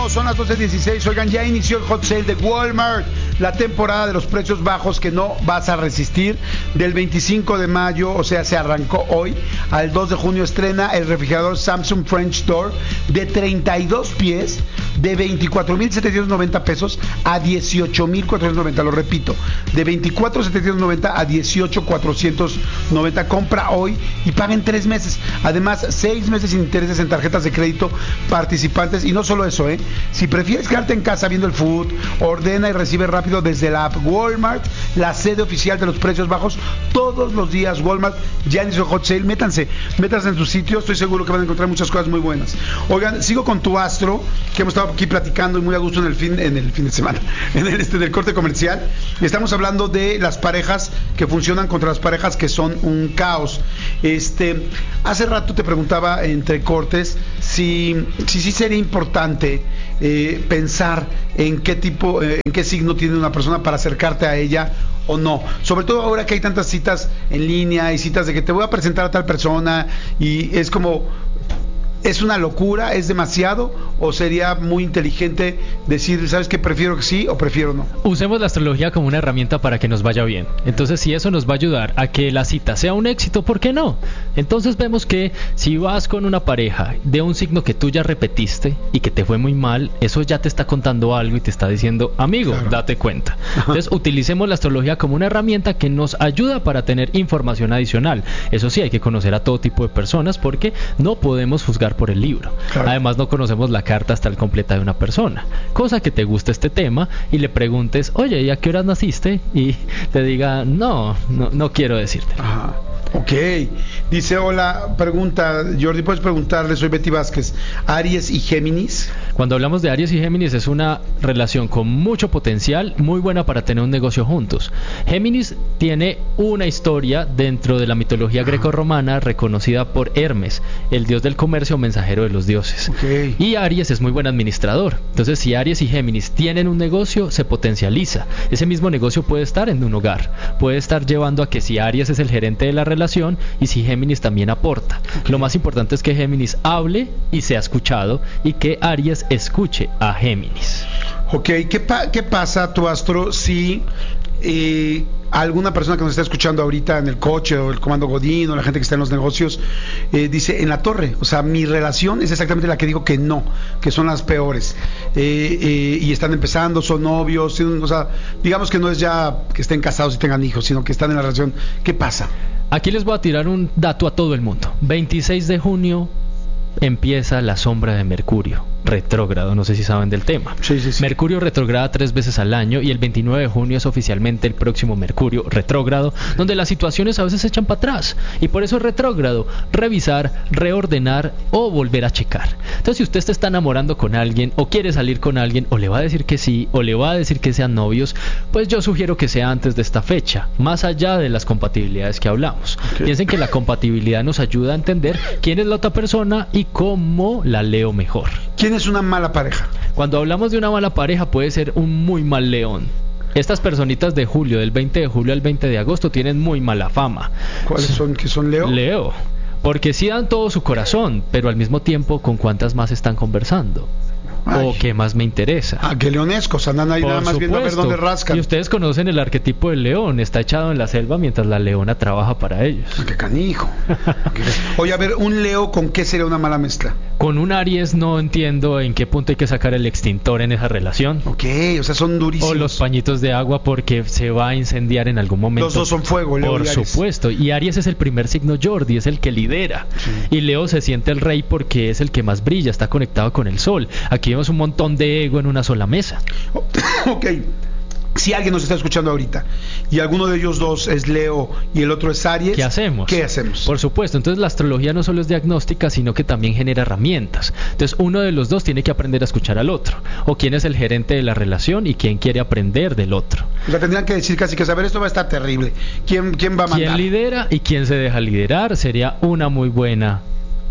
Regresamos, son las 12:16. Oigan, ya inició el hot sale de Walmart, la temporada de los precios bajos que no vas a resistir. Del 25 de mayo, o sea, se arrancó hoy, al 2 de junio estrena el refrigerador Samsung French Door de 32 pies de 24,790 pesos a 18,490. Lo repito, de 24,790 a 18,490. Compra hoy y paga en 3 meses. Además, 6 meses sin intereses en tarjetas de crédito participantes. Y no solo eso, si prefieres quedarte en casa viendo el food, ordena y recibe rápido desde la app Walmart, la sede oficial de los precios bajos. Todos los días Walmart ya inició hot sale. Métanse en su sitio, estoy seguro que van a encontrar muchas cosas muy buenas. Oigan, sigo con tu astro, que hemos estado aquí platicando y muy a gusto en el fin de semana, en el corte comercial. Estamos hablando de las parejas que funcionan contra las parejas que son un caos. Hace rato te preguntaba entre cortes si sería importante pensar en qué signo tiene una persona para acercarte a ella o no, sobre todo ahora que hay tantas citas en línea y citas de que te voy a presentar a tal persona y es como, ¿es una locura? ¿Es demasiado? ¿O sería muy inteligente decir, ¿sabes qué? Prefiero que sí o prefiero no? Usemos la astrología como una herramienta para que nos vaya bien. Entonces, si eso nos va a ayudar a que la cita sea un éxito, ¿por qué no? Entonces vemos que si vas con una pareja de un signo que tú ya repetiste y que te fue muy mal, eso ya te está contando algo y te está diciendo, amigo, claro, date cuenta. Entonces, utilicemos la astrología como una herramienta que nos ayuda para tener información adicional. Eso sí, hay que conocer a todo tipo de personas porque no podemos juzgar por el libro. Claro. Además, no conocemos la carta astral completa de una persona. Cosa que te guste este tema y le preguntes, oye, ¿y a qué horas naciste? Y te diga, no quiero decirte. Ajá. Ok, dice, hola, pregunta, Jordi, puedes preguntarle, soy Betty Vázquez, Aries y Géminis. Cuando hablamos de Aries y Géminis es una relación con mucho potencial, muy buena para tener un negocio juntos. Géminis tiene una historia dentro de la mitología grecorromana reconocida por Hermes, el dios del comercio, mensajero de los dioses. Okay. Y Aries es muy buen administrador. Entonces, si Aries y Géminis tienen un negocio, se potencializa. Ese mismo negocio puede estar en un hogar, puede estar llevando a que si Aries es el gerente de la relación y si Géminis también aporta. Okay. Lo más importante es que Géminis hable y sea escuchado y que Aries escuche a Géminis. Ok, ¿qué pasa, tu astro, si alguna persona que nos está escuchando ahorita en el coche o el comando Godín o la gente que está en los negocios dice, en la torre, o sea, mi relación es exactamente la que digo que no, que son las peores, y están empezando, son novios, o sea, digamos que no es ya que estén casados y tengan hijos, sino que están en la relación? ¿Qué pasa? Aquí les voy a tirar un dato a todo el mundo. 26 de junio empieza la sombra de Mercurio retrógrado, no sé si saben del tema. Sí. Mercurio retrograda 3 veces al año y el 29 de junio es oficialmente el próximo Mercurio retrógrado, donde las situaciones a veces se echan para atrás y por eso es retrógrado, revisar, reordenar o volver a checar. Entonces, si usted se está enamorando con alguien o quiere salir con alguien o le va a decir que sí o le va a decir que sean novios, pues yo sugiero que sea antes de esta fecha, más allá de las compatibilidades que hablamos. Okay. Piensen que la compatibilidad nos ayuda a entender quién es la otra persona y cómo la leo mejor. ¿Quién es una mala pareja? Cuando hablamos de una mala pareja puede ser un muy mal león. Estas personitas de julio, del 20 de julio al 20 de agosto, tienen muy mala fama. ¿Cuáles son? ¿Qué son, Leo? Leo. Porque sí dan todo su corazón, pero al mismo tiempo, ¿con cuántas más están conversando? Ay. ¿O qué más me interesa? Qué leonescos, andan ahí nada más viendo a ver dónde rascan. Y ustedes conocen el arquetipo del león, está echado en la selva mientras la leona trabaja para ellos. ¡Qué canijo! Oye, a ver, un Leo, ¿con qué sería una mala mezcla? Con un Aries no entiendo en qué punto hay que sacar el extintor en esa relación. Ok, o sea, son durísimos. O los pañitos de agua porque se va a incendiar en algún momento. Los dos son fuego, Leo y Aries. Por supuesto, y Aries es el primer signo Jordi, es el que lidera. Sí. Y Leo se siente el rey porque es el que más brilla, está conectado con el sol. Aquí vemos un montón de ego en una sola mesa. Ok. Si alguien nos está escuchando ahorita y alguno de ellos dos es Leo y el otro es Aries, ¿qué hacemos? Por supuesto, entonces la astrología no solo es diagnóstica, sino que también genera herramientas. Entonces uno de los dos tiene que aprender a escuchar al otro, o quién es el gerente de la relación y quién quiere aprender del otro. O sea, tendrían que decir casi que saber esto va a estar terrible. ¿Quién va a mandar? ¿Quién lidera y quién se deja liderar? Sería una muy buena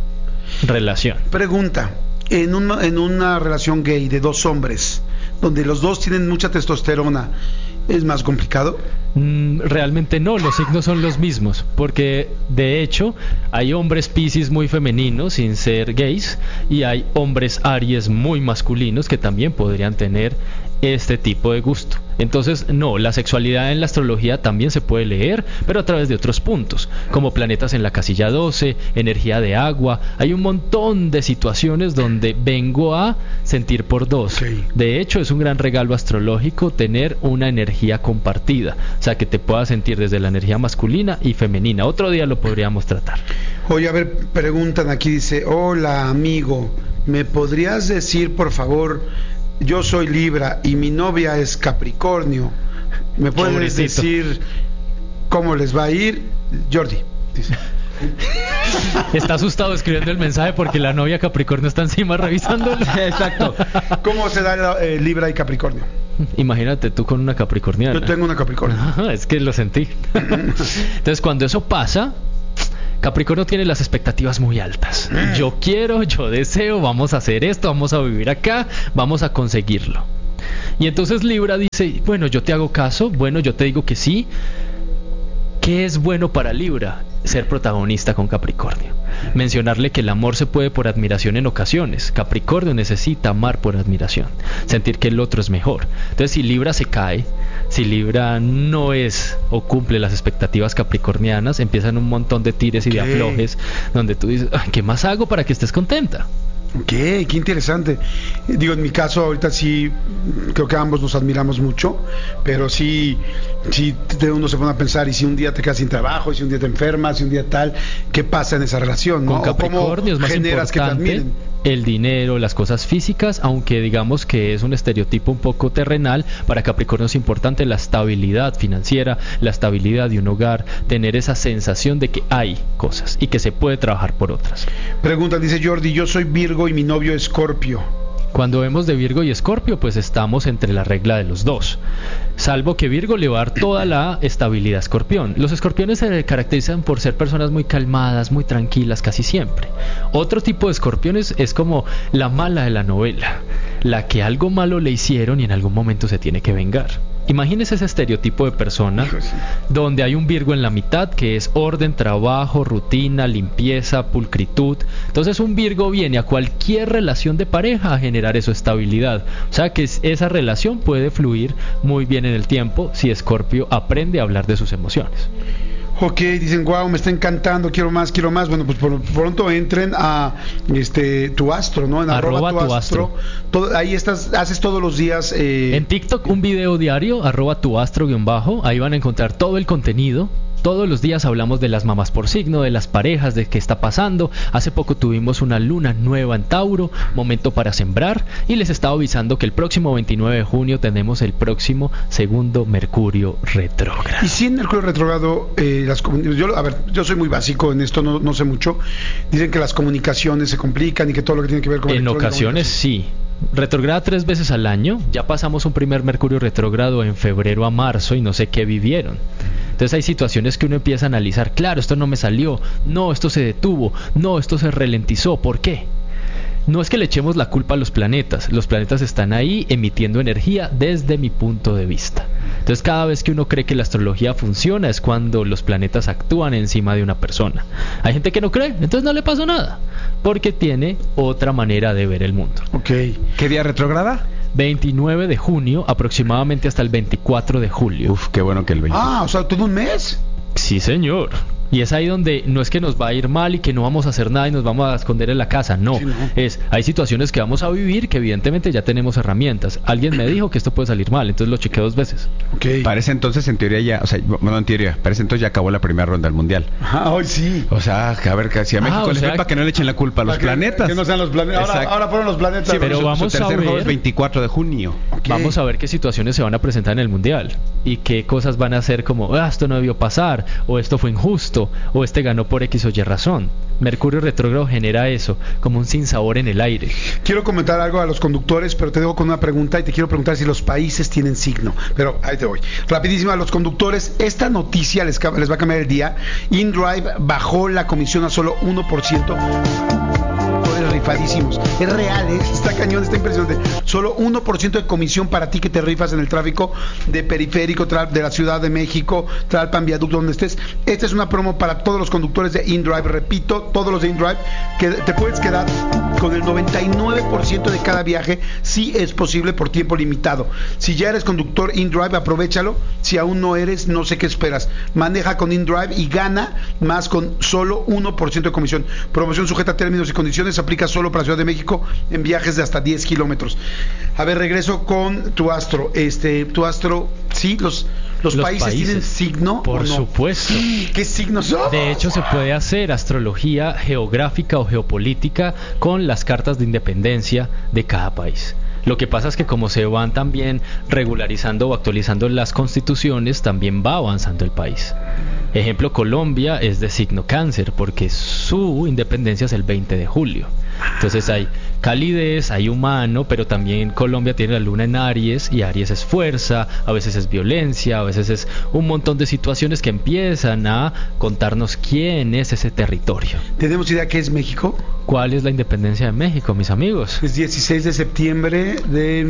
relación. Pregunta, en una relación gay de dos hombres, donde los dos tienen mucha testosterona, ¿Es más complicado? Realmente no, los signos son los mismos, porque de hecho hay hombres Piscis muy femeninos sin ser gays y hay hombres Aries muy masculinos que también podrían tener este tipo de gusto. Entonces, no, la sexualidad en la astrología también se puede leer, pero a través de otros puntos, como planetas en la casilla 12, energía de agua. Hay un montón de situaciones donde vengo a sentir por dos. Sí. De hecho, es un gran regalo astrológico tener una energía compartida, o sea, que te puedas sentir desde la energía masculina y femenina. Otro día lo podríamos tratar. Oye, a ver, preguntan aquí, dice, hola amigo, ¿me podrías decir por favor, yo soy Libra y mi novia es Capricornio, ¿me puedes Pobrecito. decir cómo les va a ir? Jordi dice. Está asustado escribiendo el mensaje porque la novia Capricornio está encima revisándolo. Exacto. ¿Cómo se da Libra y Capricornio? Imagínate tú con una capricorniana. Yo tengo una Capricornio. Ajá, es que lo sentí. Entonces, cuando eso pasa, Capricornio tiene las expectativas muy altas. Yo quiero, yo deseo, vamos a hacer esto, vamos a vivir acá, vamos a conseguirlo. Y entonces Libra dice, bueno, yo te hago caso, bueno, yo te digo que sí. ¿Qué es bueno para Libra? Ser protagonista con Capricornio. Mencionarle que el amor se puede por admiración en ocasiones. Capricornio necesita amar por admiración, sentir que el otro es mejor. Entonces, si Libra se cae, si Libra no es o cumple las expectativas capricornianas, empiezan un montón de tires y de aflojes donde tú dices, ¿qué más hago para que estés contenta? Qué interesante. Digo, en mi caso ahorita sí creo que ambos nos admiramos mucho, pero sí uno se pone a pensar, y si un día te quedas sin trabajo, y si un día te enfermas, si un día tal, ¿qué pasa en esa relación, no? Con Capricornio es más importante el dinero, las cosas físicas, aunque digamos que es un estereotipo un poco terrenal. Para Capricornio es importante la estabilidad financiera, la estabilidad de un hogar, tener esa sensación de que hay cosas y que se puede trabajar por otras. Pregunta, dice Jordi, yo soy Virgo y mi novio es Escorpio. Cuando vemos de Virgo y Escorpio, pues estamos entre la regla de los dos. Salvo que Virgo le va a dar toda la estabilidad a Escorpión. Los escorpiones se caracterizan por ser personas muy calmadas, muy tranquilas casi siempre. Otro tipo de escorpiones es como la mala de la novela, la que algo malo le hicieron y en algún momento se tiene que vengar. Imagínese ese estereotipo de persona donde hay un Virgo en la mitad que es orden, trabajo, rutina, limpieza, pulcritud. Entonces un Virgo viene a cualquier relación de pareja a generar eso, estabilidad. O sea que esa relación puede fluir muy bien en el tiempo si Escorpio aprende a hablar de sus emociones. Ok, dicen, wow, me está encantando, quiero más. Bueno, pues por pronto entren a tu astro, ¿no? En arroba tu astro. Ahí haces todos los días. En TikTok un video diario, @tuastro_, ahí van a encontrar todo el contenido. Todos los días hablamos de las mamás por signo, de las parejas, de qué está pasando. Hace poco tuvimos una luna nueva en Tauro, momento para sembrar, y les estaba avisando que el próximo 29 de junio tenemos el próximo segundo Mercurio retrógrado. Y si en Mercurio retrógrado, yo soy muy básico en esto, no sé mucho. Dicen que las comunicaciones se complican y que todo lo que tiene que ver con en ocasiones sí. Retrograda 3 veces al año. Ya pasamos un primer Mercurio retrógrado en febrero a marzo y no sé qué vivieron. Entonces hay situaciones que uno empieza a analizar. Claro, esto no me salió. No, esto se detuvo. No, esto se ralentizó. ¿Por qué? No es que le echemos la culpa a los planetas. Los planetas están ahí emitiendo energía desde mi punto de vista. Entonces cada vez que uno cree que la astrología funciona es cuando los planetas actúan encima de una persona. Hay gente que no cree, entonces no le pasó nada, porque tiene otra manera de ver el mundo. Ok. ¿Qué día retrograda? 29 de junio aproximadamente hasta el 24 de julio. Uf, qué bueno que el 24. Ah, o sea, todo un mes. Sí, señor. Y es ahí donde no es que nos va a ir mal y que no vamos a hacer nada y nos vamos a esconder en la casa, no. Sí, no. Hay situaciones que vamos a vivir que evidentemente ya tenemos herramientas. Alguien me dijo que esto puede salir mal, entonces lo chequeé 2 veces. Okay. Para ese entonces, en teoría ya, o sea, bueno, en teoría, para ese entonces ya acabó la primera ronda del Mundial. Ah, hoy sí. O sea, a ver, si a México les fue para que no le echen la culpa a los planetas. Que no sean los planetas. Ahora fueron los planetas. Sí, pero vamos a ver. El 24 de junio. Okay. Vamos a ver qué situaciones se van a presentar en el Mundial y qué cosas van a ser como, esto no debió pasar, o esto fue injusto, o este ganó por X o Y razón. Mercurio retrógrado genera eso, como un sinsabor en el aire. Quiero comentar algo a los conductores, pero te dejo con una pregunta y te quiero preguntar si los países tienen signo. Pero ahí te voy. Rapidísimo a los conductores, esta noticia les va a cambiar el día. InDrive bajó la comisión a solo 1%. Por iguales rifadísimos. Es real, está cañón, está impresionante. Solo 1% de comisión para ti que te rifas en el tráfico de periférico de la Ciudad de México, Tlalpan, Viaducto, donde estés. Esta es una promo para todos los conductores de InDrive. Repito, todos los de InDrive, que te puedes quedar con el 99% de cada viaje, si es posible, por tiempo limitado. Si ya eres conductor InDrive, aprovéchalo. Si aún no eres, no sé qué esperas. Maneja con InDrive y gana más con solo 1% de comisión. Promoción sujeta a términos y condiciones, aplica solo para Ciudad de México en viajes de hasta 10 kilómetros. A ver, regreso con tu astro. Tu astro, sí, los países tienen signo. Por supuesto. ¿Qué signos son? De hecho, se puede hacer astrología geográfica o geopolítica con las cartas de independencia de cada país. Lo que pasa es que como se van también regularizando o actualizando las constituciones, también va avanzando el país. Ejemplo, Colombia es de signo Cáncer porque su independencia es el 20 de julio. Entonces hay calidez, hay humano, pero también Colombia tiene la luna en Aries y Aries es fuerza, a veces es violencia, a veces es un montón de situaciones que empiezan a contarnos quién es ese territorio. ¿Tenemos idea qué es México? ¿Cuál es la independencia de México, mis amigos? Es 16 de septiembre de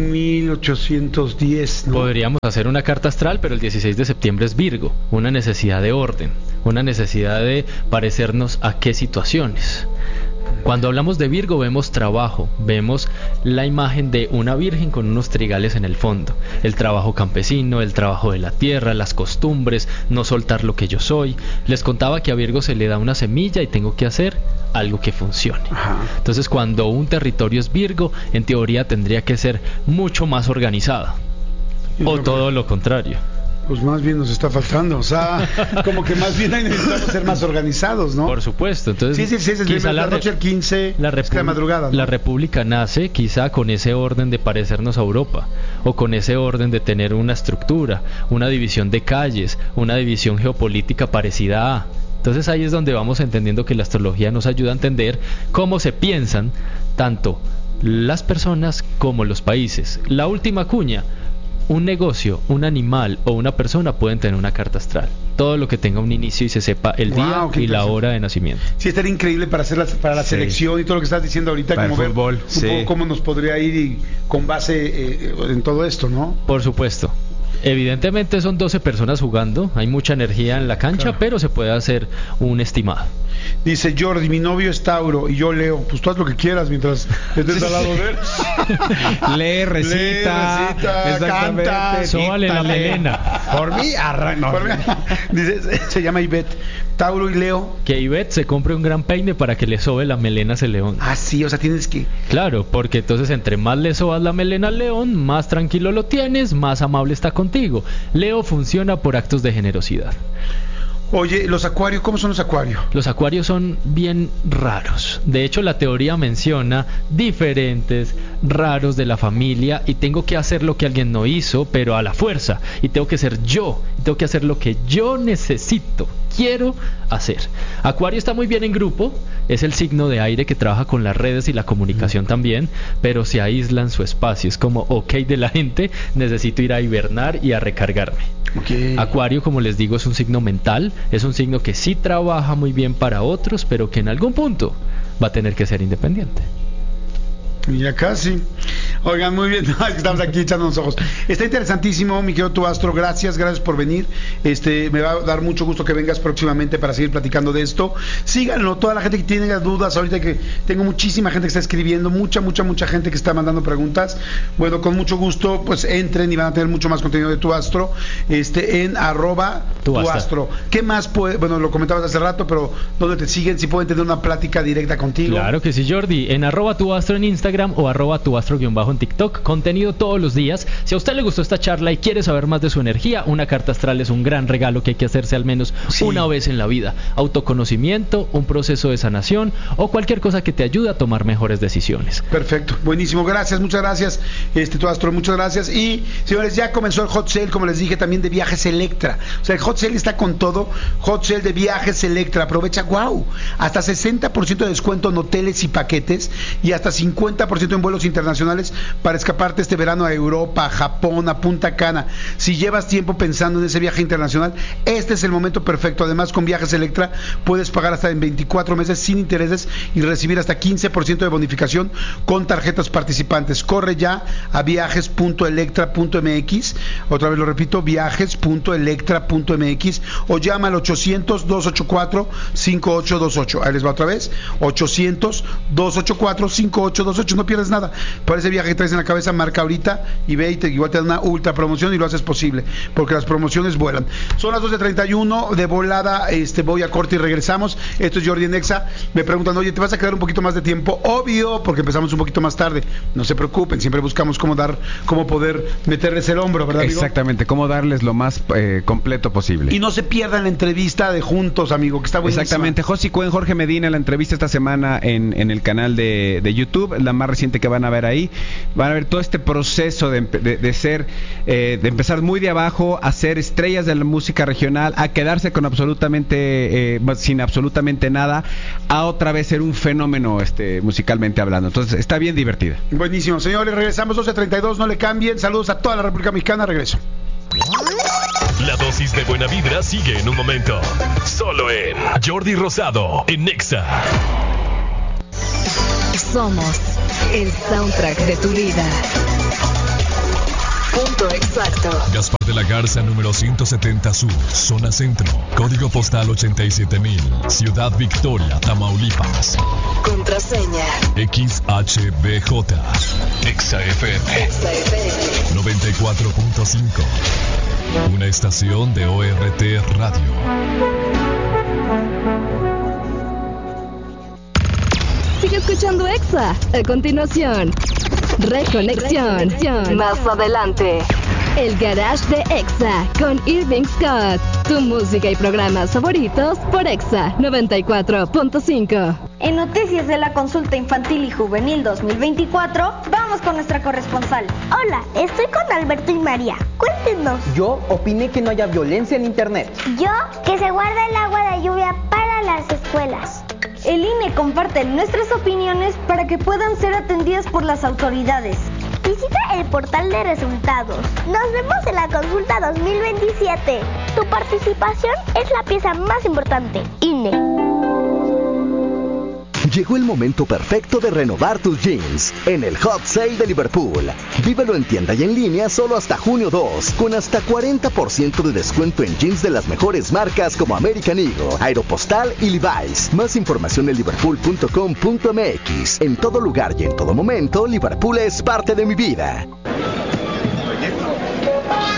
1810, ¿no? Podríamos hacer una carta astral, pero el 16 de septiembre es Virgo, una necesidad de orden, una necesidad de parecernos a qué situaciones. Cuando hablamos de Virgo vemos trabajo, vemos la imagen de una virgen con unos trigales en el fondo, el trabajo campesino, el trabajo de la tierra, las costumbres, no soltar lo que yo soy. Les contaba que a Virgo se le da una semilla y tengo que hacer algo que funcione. Entonces cuando un territorio es Virgo, en teoría tendría que ser mucho más organizado, o todo lo contrario. Pues más bien nos está faltando, o sea, como que más bien necesitamos ser más organizados, ¿no? Por supuesto, entonces sí, quizá la noche del 15, la madrugada, ¿no? La república nace quizá con ese orden de parecernos a Europa, o con ese orden de tener una estructura, una división de calles, una división geopolítica parecida a. Entonces ahí es donde vamos entendiendo que la astrología nos ayuda a entender cómo se piensan tanto las personas como los países. La última cuña: un negocio, un animal o una persona pueden tener una carta astral. Todo lo que tenga un inicio y se sepa el día y la hora de nacimiento. Sí, estaría increíble para la selección y todo lo que estás diciendo ahorita, para como el fútbol, ver un poco cómo nos podría ir y con base en todo esto, ¿no? Por supuesto. Evidentemente son 12 personas jugando, hay mucha energía en la cancha, claro, pero se puede hacer un estimado. Dice Jordi, mi novio es Tauro y yo Leo. Pues tú haz lo que quieras mientras estés al lado de él. Lee, recita, canta, sóbale la melena. Por mí, Dice, se llama Ivette. Tauro y Leo. Que Ivette se compre un gran peine para que le sobe la melena a ese león. Ah, sí, o sea, tienes que... Claro, porque entonces entre más le sobas la melena al león, más tranquilo lo tienes, más amable está contigo. Leo funciona por actos de generosidad. Oye, los acuarios, ¿cómo son los acuarios? Los acuarios son bien raros. De hecho, la teoría menciona diferentes raros de la familia y tengo que hacer lo que alguien no hizo, pero a la fuerza. Y tengo que ser yo. Y tengo que hacer lo que yo necesito, quiero hacer. Acuario está muy bien en grupo. Es el signo de aire que trabaja con las redes y la comunicación también, pero se aísla en su espacio. Es como, ok, de la gente, necesito ir a hibernar y a recargarme. Okay. Acuario, como les digo, es un signo mental, es un signo que sí trabaja muy bien para otros, pero que en algún punto va a tener que ser independiente. Ya casi. Oigan, muy bien. Estamos aquí echando los ojos. Está interesantísimo, mi querido Tu Astro. Gracias por venir. Me va a dar mucho gusto que vengas próximamente para seguir platicando de esto. Síganlo, toda la gente que tiene dudas. Ahorita que tengo muchísima gente que está escribiendo, mucha gente que está mandando preguntas. Bueno, con mucho gusto, pues entren y van a tener mucho más contenido de Tu Astro en @tuastro. ¿Qué más puede? Bueno, lo comentabas hace rato, pero ¿dónde te siguen? Si pueden tener una plática directa contigo. Claro que sí, Jordi. En @tuastro en Instagram o @tuastro_ en TikTok, contenido todos los días. Si a usted le gustó esta charla y quiere saber más de su energía, una carta astral es un gran regalo que hay que hacerse al menos una vez en la vida. Autoconocimiento, un proceso de sanación o cualquier cosa que te ayude a tomar mejores decisiones. Perfecto, buenísimo, gracias, muchas gracias, Tu Astro, muchas gracias. Y señores, ya comenzó el hot sale, como les dije, también de Viajes Electra. O sea, el hot sale está con todo. Hot sale de Viajes Electra, aprovecha, hasta 60% de descuento en hoteles y paquetes y hasta 50% 50% en vuelos internacionales para escaparte este verano a Europa, a Japón, a Punta Cana. Si llevas tiempo pensando en ese viaje internacional, este es el momento perfecto. Además, con Viajes Electra puedes pagar hasta en 24 meses sin intereses y recibir hasta 15% de bonificación con tarjetas participantes. Corre ya a viajes.electra.mx, otra vez lo repito, viajes.electra.mx, o llama al 800-284-5828. Ahí les va otra vez, 800-284-5828. No pierdes nada. Por ese viaje que traes en la cabeza, marca ahorita y ve, y igual te dan una ultra promoción y lo haces posible, porque las promociones vuelan. Son las 12:31, de volada voy a corte y regresamos. Esto es Jordi en Exa. Me preguntan, oye, ¿te vas a quedar un poquito más de tiempo? Obvio, porque empezamos un poquito más tarde. No se preocupen, siempre buscamos cómo poder meterles el hombro, ¿verdad, amigo? Exactamente, cómo darles lo más completo posible. Y no se pierdan la entrevista de Juntos, amigo, que está buenísima. Exactamente, Josi Cuen, Jorge Medina, la entrevista esta semana en el canal de YouTube, la más reciente que van a ver ahí. Van a ver todo este proceso de empezar muy de abajo, a ser estrellas de la música regional, a quedarse con sin absolutamente nada, a otra vez ser un fenómeno musicalmente hablando. Entonces está bien divertida. Buenísimo, señores, regresamos 12:32, no le cambien. Saludos a toda la República Mexicana, regreso. La dosis de buena vibra sigue en un momento. Solo en Jordi Rosado en Nexa. Somos el soundtrack de tu vida. Punto exacto. Gaspar de la Garza, número 170 Sur, zona centro. Código postal 87,000. Ciudad Victoria, Tamaulipas. Contraseña XHBJ. Exa FM. Exa FM 94.5. Una estación de ORT Radio. Sigue escuchando Exa. A continuación, Reconexión. Más adelante, el Garage de Exa con Irving Scott. Tu música y programas favoritos por Exa 94.5. En Noticias de la Consulta Infantil y Juvenil 2024, vamos con nuestra corresponsal. Hola, estoy con Alberto y María. Cuéntenos. Yo opiné que no haya violencia en internet. Yo, que se guarda el agua de lluvia para las escuelas. El INE comparte nuestras opiniones para que puedan ser atendidas por las autoridades. Visita el portal de resultados. Nos vemos en la consulta 2027. Tu participación es la pieza más importante. INE. Llegó el momento perfecto de renovar tus jeans en el Hot Sale de Liverpool. Vívelo en tienda y en línea solo hasta junio 2, con hasta 40% de descuento en jeans de las mejores marcas como American Eagle, Aeropostale y Levi's. Más información en liverpool.com.mx. En todo lugar y en todo momento, Liverpool es parte de mi vida.